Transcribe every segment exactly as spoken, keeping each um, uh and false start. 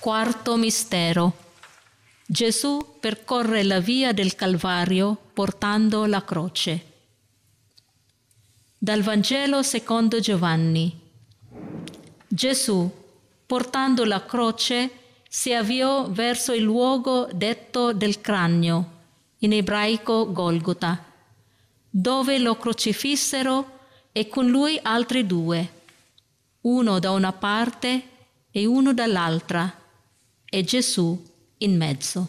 Quarto mistero. Gesù percorre la via del Calvario portando la croce. Dal Vangelo secondo Giovanni. Gesù, portando la croce, si avviò verso il luogo detto del cranio, in ebraico Golgota, dove lo crocifissero e con lui altri due, uno da una parte e uno dall'altra, e Gesù in mezzo.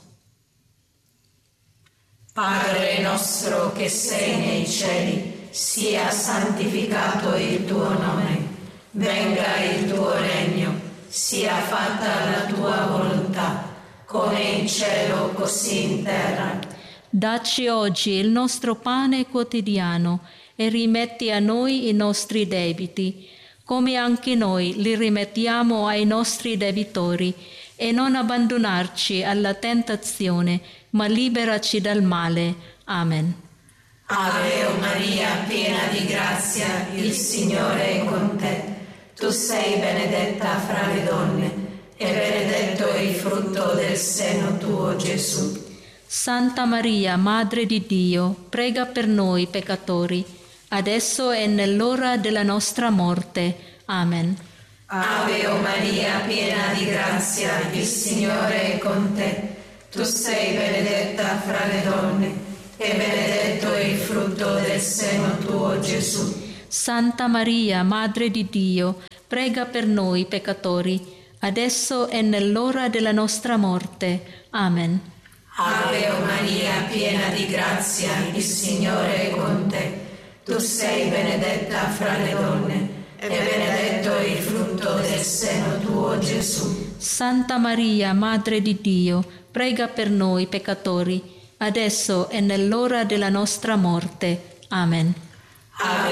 Padre nostro che sei nei cieli, sia santificato il tuo nome, venga il tuo regno, sia fatta la tua volontà, come in cielo così in terra. Dacci oggi il nostro pane quotidiano e rimetti a noi i nostri debiti, come anche noi li rimettiamo ai nostri debitori, e non abbandonarci alla tentazione, ma liberaci dal male. Amen. Ave Maria, piena di grazia, il Signore è con te. Tu sei benedetta fra le donne, e benedetto il frutto del seno tuo, Gesù. Santa Maria, Madre di Dio, prega per noi peccatori, adesso e nell'ora della nostra morte. Amen. Ave Maria, piena di grazia, il Signore è con te. Tu sei benedetta fra le donne, e benedetto il frutto del seno tuo, Gesù. Santa Maria, Madre di Dio, prega per noi peccatori, adesso e nell'ora della nostra morte. Amen. Ave Maria, piena di grazia, il Signore è con te. Tu sei benedetta fra le donne, e benedetto il frutto del seno tuo, Gesù. Santa Maria, Madre di Dio, prega per noi peccatori, adesso e nell'ora della nostra morte. Amen. Ave